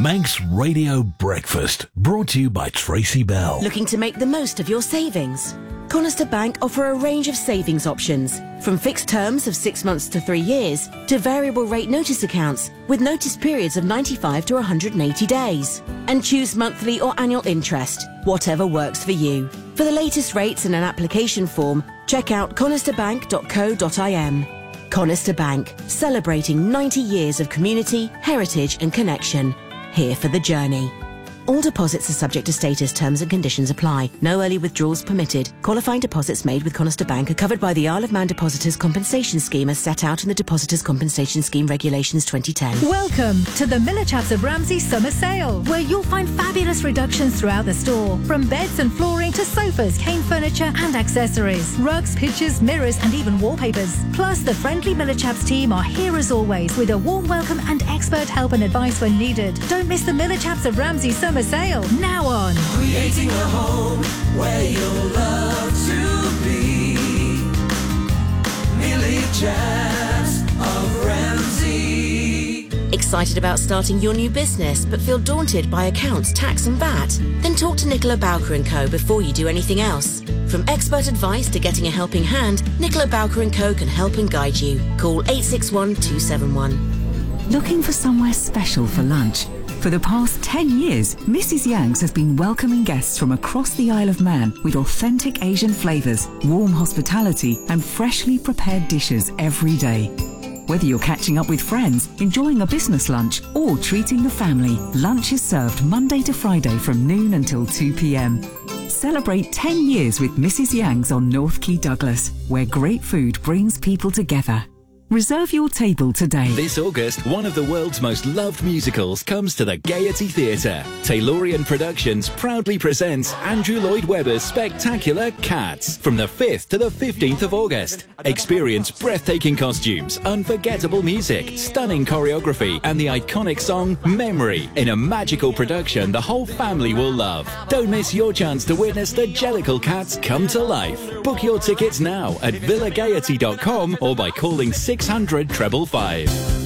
Manx Radio Breakfast, brought to you by Tracy Bell. Looking to make the most of your savings? Conister Bank offer a range of savings options, from fixed terms of 6 months to 3 years to variable rate notice accounts with notice periods of 95 to 180 days. And choose monthly or annual interest, whatever works for you. For the latest rates and an application form, check out conisterbank.co.im. Conister Bank, celebrating 90 years of community, heritage and connection. Here for the journey. All deposits are subject to status, terms and conditions apply. No early withdrawals permitted. Qualifying deposits made with Conister Bank are covered by the Isle of Man Depositors Compensation Scheme as set out in the Depositors Compensation Scheme Regulations 2010. Welcome to the Miller Chaps of Ramsey Summer Sale, where you'll find fabulous reductions throughout the store. From beds and flooring to sofas, cane furniture and accessories, rugs, pictures, mirrors and even wallpapers. Plus, the friendly Miller Chaps team are here as always with a warm welcome and expert help and advice when needed. Don't miss the Miller Chaps of Ramsey Summer Sale, now on. Creating a home where you'll love to be. Miller Chaps of Ramsey. Excited about starting your new business but feel daunted by accounts, tax and VAT? Then talk to Nicola Bowker & Co. before you do anything else. From expert advice to getting a helping hand, Nicola Bowker & Co. can help and guide you. Call 861 271. Looking for somewhere special for lunch? For the past 10 years, Mrs. Yang's has been welcoming guests from across the Isle of Man with authentic Asian flavours, warm hospitality and freshly prepared dishes every day. Whether you're catching up with friends, enjoying a business lunch or treating the family, lunch is served Monday to Friday from noon until 2 p.m. Celebrate 10 years with Mrs. Yang's on North Quay Douglas, where great food brings people together. Reserve your table today. This August, one of the world's most loved musicals comes to the Gaiety Theatre. Taylorian Productions proudly presents Andrew Lloyd Webber's spectacular Cats from the 5th to the 15th of August. Experience breathtaking costumes, unforgettable music, stunning choreography and the iconic song Memory in a magical production the whole family will love. Don't miss your chance to witness the Jellicle Cats come to life. Book your tickets now at villagaiety.com or by calling 600 555.